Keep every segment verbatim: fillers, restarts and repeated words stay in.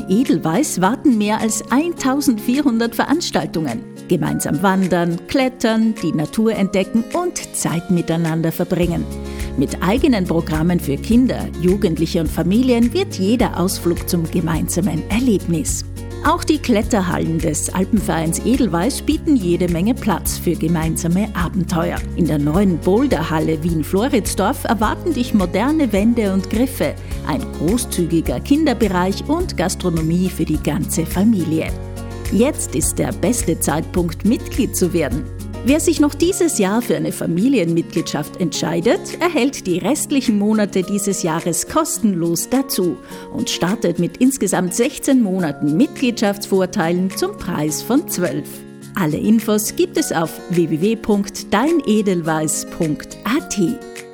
Edelweiss warten mehr als eintausendvierhundert Veranstaltungen. Gemeinsam wandern, klettern, die Natur entdecken und Zeit miteinander verbringen. Mit eigenen Programmen für Kinder, Jugendliche und Familien wird jeder Ausflug zum gemeinsamen Erlebnis. Auch die Kletterhallen des Alpenvereins Edelweiss bieten jede Menge Platz für gemeinsame Abenteuer. In der neuen Boulderhalle Wien-Floridsdorf erwarten dich moderne Wände und Griffe, ein großzügiger Kinderbereich und Gastronomie für die ganze Familie. Jetzt ist der beste Zeitpunkt, Mitglied zu werden. Wer sich noch dieses Jahr für eine Familienmitgliedschaft entscheidet, erhält die restlichen Monate dieses Jahres kostenlos dazu und startet mit insgesamt sechzehn Monaten Mitgliedschaftsvorteilen zum Preis von zwölf. Alle Infos gibt es auf w w w punkt dein edelweiss punkt a t.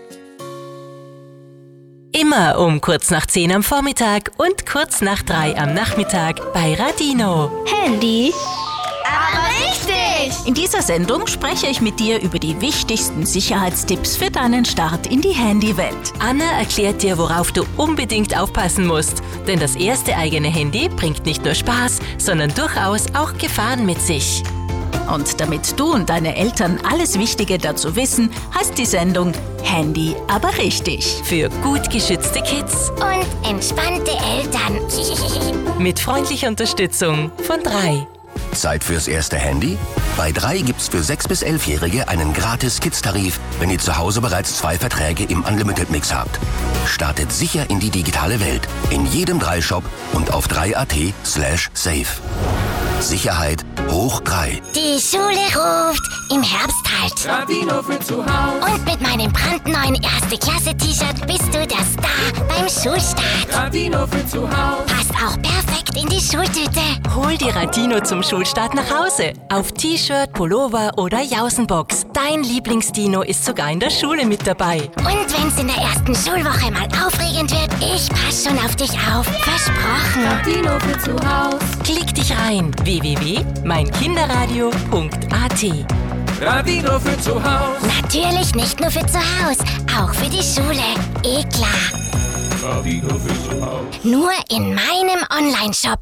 Immer um kurz nach zehn am Vormittag und kurz nach drei am Nachmittag bei Radino. Handy, aber richtig! In dieser Sendung spreche ich mit dir über die wichtigsten Sicherheitstipps für deinen Start in die Handywelt. Anna erklärt dir, worauf du unbedingt aufpassen musst. Denn das erste eigene Handy bringt nicht nur Spaß, sondern durchaus auch Gefahren mit sich. Und damit du und deine Eltern alles Wichtige dazu wissen, heißt die Sendung Handy aber richtig. Für gut geschützte Kids Und entspannte Eltern. mit freundlicher Unterstützung von drei. Zeit fürs erste Handy? Bei drei gibt's für sechs- bis elfjährige einen gratis Kids-Tarif, wenn ihr zu Hause bereits zwei Verträge im Unlimited-Mix habt. Startet sicher in die digitale Welt. In jedem drei Shop und auf drei punkt a t slash safe. Sicherheit hoch drei. Die Schule ruft, im Herbst halt. Radino für zu Hause. Und mit meinem brandneuen Erste-Klasse-T-Shirt bist du der Star beim Schulstart. Radino für zu Hause. Passt auch perfekt in die Schultüte. Hol die Radino zum Schulstart nach Hause. Auf T-Shirt, Pullover oder Jausenbox. Dein Lieblingsdino ist sogar in der Schule mit dabei. Und wenn's in der ersten Schulwoche mal aufregend wird, ich pass schon auf dich auf. Versprochen. Radino für zu Hause. Klick dich rein. w w w punkt mein kinderradio punkt a t. Radino für zu Hause. Natürlich nicht nur für zu Hause, auch für die Schule. Eh klar. Radino für zu Hause. Nur in meinem Online-Shop.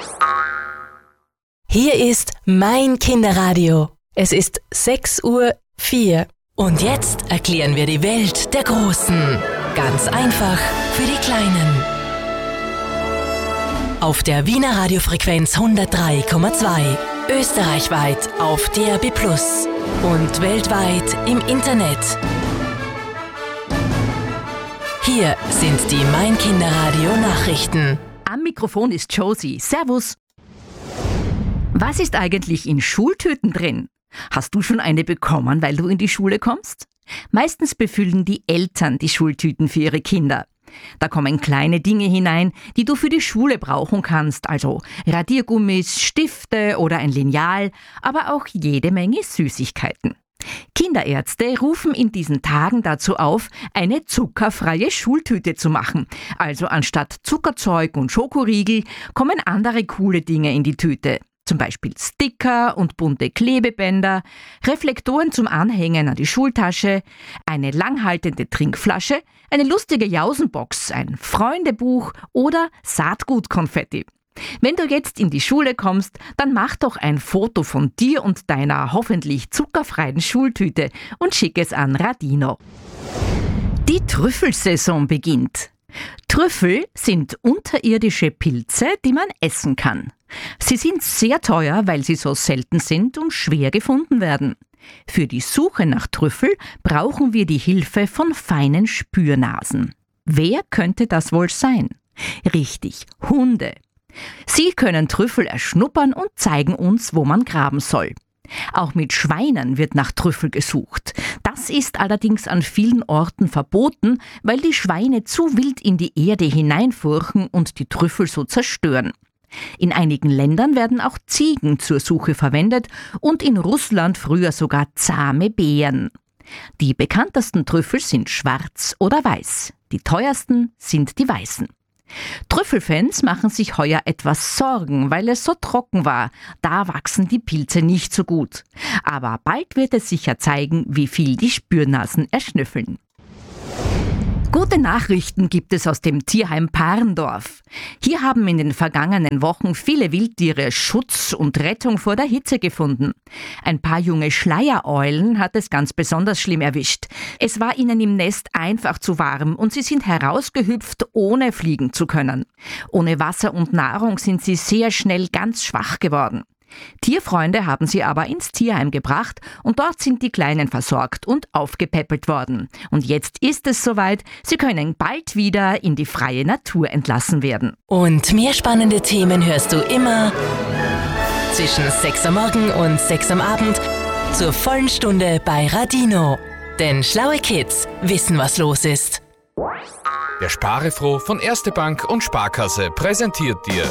Hier ist mein Kinderradio. Es ist sechs Uhr vier. Und jetzt erklären wir die Welt der Großen. Ganz einfach für die Kleinen. Auf der Wiener Radiofrequenz hundertdrei Komma zwei, österreichweit auf D A B plus und weltweit im Internet. Hier sind die Mein Kinderradio Nachrichten. Am Mikrofon ist Josie. Servus. Was ist eigentlich in Schultüten drin? Hast du schon eine bekommen, weil du in die Schule kommst? Meistens befüllen die Eltern die Schultüten für ihre Kinder. Da kommen kleine Dinge hinein, die du für die Schule brauchen kannst, also Radiergummis, Stifte oder ein Lineal, aber auch jede Menge Süßigkeiten. Kinderärzte rufen in diesen Tagen dazu auf, eine zuckerfreie Schultüte zu machen. Also anstatt Zuckerzeug und Schokoriegel kommen andere coole Dinge in die Tüte. Zum Beispiel Sticker und bunte Klebebänder, Reflektoren zum Anhängen an die Schultasche, eine langhaltende Trinkflasche, eine lustige Jausenbox, ein Freundebuch oder Saatgutkonfetti. Wenn du jetzt in die Schule kommst, dann mach doch ein Foto von dir und deiner hoffentlich zuckerfreien Schultüte und schick es an Radino. Die Trüffelsaison beginnt. Trüffel sind unterirdische Pilze, die man essen kann. Sie sind sehr teuer, weil sie so selten sind und schwer gefunden werden. Für die Suche nach Trüffel brauchen wir die Hilfe von feinen Spürnasen. Wer könnte das wohl sein? Richtig, Hunde. Sie können Trüffel erschnuppern und zeigen uns, wo man graben soll. Auch mit Schweinen wird nach Trüffel gesucht. Das ist allerdings an vielen Orten verboten, weil die Schweine zu wild in die Erde hineinfurchen und die Trüffel so zerstören. In einigen Ländern werden auch Ziegen zur Suche verwendet und in Russland früher sogar zahme Bären. Die bekanntesten Trüffel sind schwarz oder weiß. Die teuersten sind die weißen. Trüffelfans machen sich heuer etwas Sorgen, weil es so trocken war. Da wachsen die Pilze nicht so gut. Aber bald wird es sicher zeigen, wie viel die Spürnasen erschnüffeln. Gute Nachrichten gibt es aus dem Tierheim Parndorf. Hier haben in den vergangenen Wochen viele Wildtiere Schutz und Rettung vor der Hitze gefunden. Ein paar junge Schleiereulen hat es ganz besonders schlimm erwischt. Es war ihnen im Nest einfach zu warm und sie sind herausgehüpft, ohne fliegen zu können. Ohne Wasser und Nahrung sind sie sehr schnell ganz schwach geworden. Tierfreunde haben sie aber ins Tierheim gebracht und dort sind die Kleinen versorgt und aufgepäppelt worden. Und jetzt ist es soweit, sie können bald wieder in die freie Natur entlassen werden. Und mehr spannende Themen hörst du immer zwischen sechs Uhr morgen und sechs Uhr am Abend zur vollen Stunde bei Radino. Denn schlaue Kids wissen, was los ist. Der Sparefroh von Erste Bank und Sparkasse präsentiert dir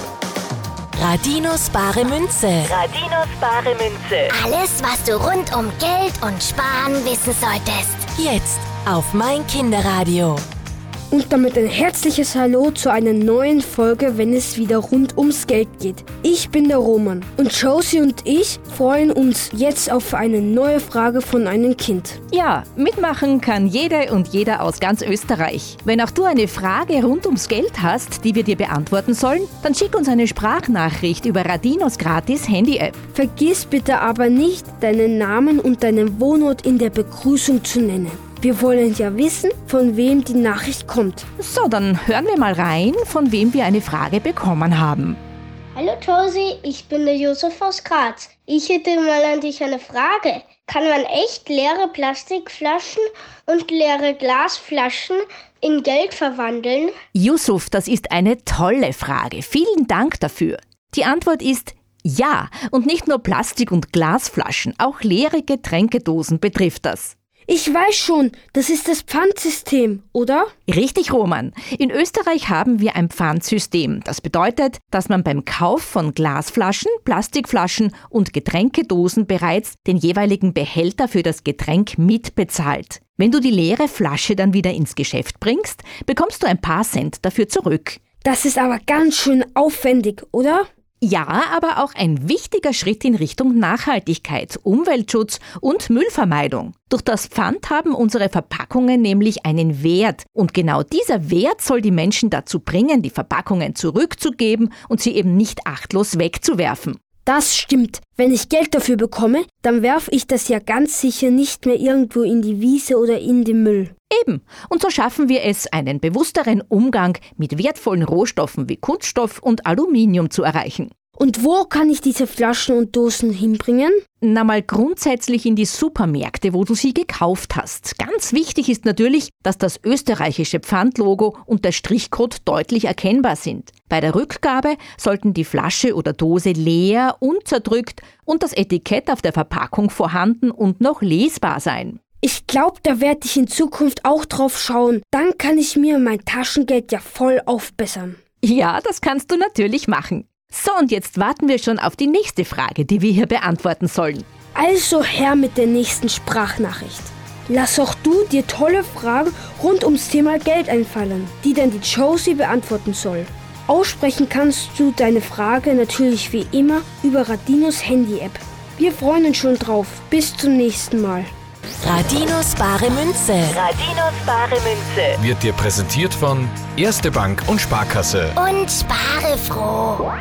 Radinos bare Münze. Radinos bare Münze. Alles, was du rund um Geld und Sparen wissen solltest. Jetzt auf mein Kinderradio. Und damit ein herzliches Hallo zu einer neuen Folge, wenn es wieder rund ums Geld geht. Ich bin der Roman und Josie und ich freuen uns jetzt auf eine neue Frage von einem Kind. Ja, mitmachen kann jede und jeder aus ganz Österreich. Wenn auch du eine Frage rund ums Geld hast, die wir dir beantworten sollen, dann schick uns eine Sprachnachricht über Radinos gratis Handy-App. Vergiss bitte aber nicht, deinen Namen und deinen Wohnort in der Begrüßung zu nennen. Wir wollen ja wissen, von wem die Nachricht kommt. So, dann hören wir mal rein, von wem wir eine Frage bekommen haben. Hallo Josie, ich bin der Josef aus Graz. Ich hätte mal an dich eine Frage. Kann man echt leere Plastikflaschen und leere Glasflaschen in Geld verwandeln? Yusuf, das ist eine tolle Frage. Vielen Dank dafür. Die Antwort ist ja. Und nicht nur Plastik- und Glasflaschen, auch leere Getränkedosen betrifft das. Ich weiß schon, das ist das Pfandsystem, oder? Richtig, Roman. In Österreich haben wir ein Pfandsystem. Das bedeutet, dass man beim Kauf von Glasflaschen, Plastikflaschen und Getränkedosen bereits den jeweiligen Behälter für das Getränk mitbezahlt. Wenn du die leere Flasche dann wieder ins Geschäft bringst, bekommst du ein paar Cent dafür zurück. Das ist aber ganz schön aufwendig, oder? Ja, aber auch ein wichtiger Schritt in Richtung Nachhaltigkeit, Umweltschutz und Müllvermeidung. Durch das Pfand haben unsere Verpackungen nämlich einen Wert. Und genau dieser Wert soll die Menschen dazu bringen, die Verpackungen zurückzugeben und sie eben nicht achtlos wegzuwerfen. Das stimmt. Wenn ich Geld dafür bekomme, dann werfe ich das ja ganz sicher nicht mehr irgendwo in die Wiese oder in den Müll. Eben. Und so schaffen wir es, einen bewussteren Umgang mit wertvollen Rohstoffen wie Kunststoff und Aluminium zu erreichen. Und wo kann ich diese Flaschen und Dosen hinbringen? Na mal grundsätzlich in die Supermärkte, wo du sie gekauft hast. Ganz wichtig ist natürlich, dass das österreichische Pfandlogo und der Strichcode deutlich erkennbar sind. Bei der Rückgabe sollten die Flasche oder Dose leer, unzerdrückt und das Etikett auf der Verpackung vorhanden und noch lesbar sein. Ich glaube, da werde ich in Zukunft auch drauf schauen. Dann kann ich mir mein Taschengeld ja voll aufbessern. Ja, das kannst du natürlich machen. So, und jetzt warten wir schon auf die nächste Frage, die wir hier beantworten sollen. Also her mit der nächsten Sprachnachricht. Lass auch du dir tolle Fragen rund ums Thema Geld einfallen, die dann die Josie beantworten soll. Aussprechen kannst du deine Frage natürlich wie immer über Radinos Handy-App. Wir freuen uns schon drauf. Bis zum nächsten Mal. Radinos bare Münze. Radinos bare Münze. Wird dir präsentiert von Erste Bank und Sparkasse. Und spare froh.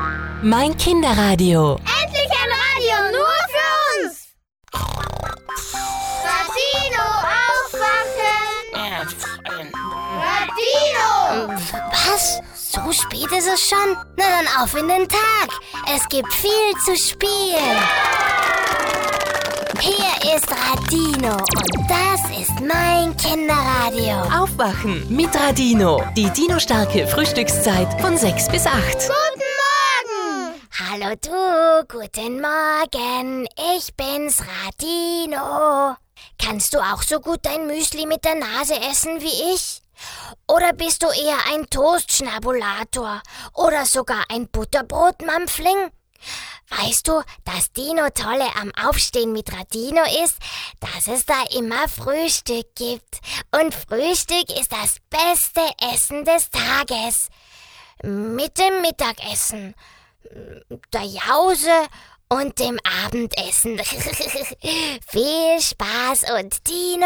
Mein Kinderradio. Endlich ein Radio nur für uns! Radino aufwachen! Radino! Was? So spät ist es schon? Na dann auf in den Tag. Es gibt viel zu spielen. Hier ist Radino und das ist mein Kinderradio. Aufwachen mit Radino. Die Dino-starke Frühstückszeit von sechs bis acht. Guten Morgen! Hallo du, guten Morgen. Ich bin's, Radino. Kannst du auch so gut dein Müsli mit der Nase essen wie ich? Oder bist du eher ein Toastschnabulator oder sogar ein Butterbrotmampfling? Weißt du, das Dino-Tolle am Aufstehen mit Radino ist, dass es da immer Frühstück gibt. Und Frühstück ist das beste Essen des Tages. Mit dem Mittagessen, der Jause und dem Abendessen. Viel Spaß und Dino